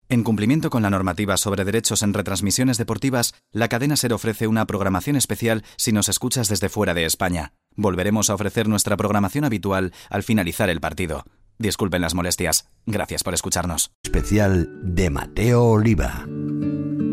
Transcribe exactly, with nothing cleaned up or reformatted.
En cumplimiento con la normativa sobre derechos en retransmisiones deportivas, la cadena SER ofrece una programación especial si nos escuchas desde fuera de España. Volveremos a ofrecer nuestra programación habitual al finalizar el partido. Disculpen las molestias. Gracias por escucharnos. Especial de Mateo Oliva.